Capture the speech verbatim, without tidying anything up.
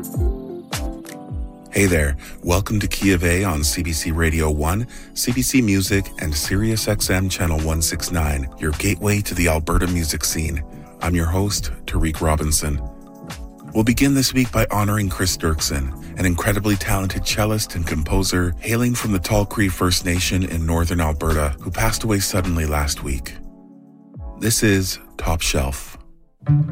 Hey there, welcome to Key of A on C B C Radio one, C B C Music, and Sirius X M Channel one sixty-nine, your gateway to the Alberta music scene. I'm your host, Tariq Robinson. We'll begin this week by honoring Chris Dirksen, an incredibly talented cellist and composer hailing from the Tall Cree First Nation in northern Alberta, who passed away suddenly last week. This is Top Shelf.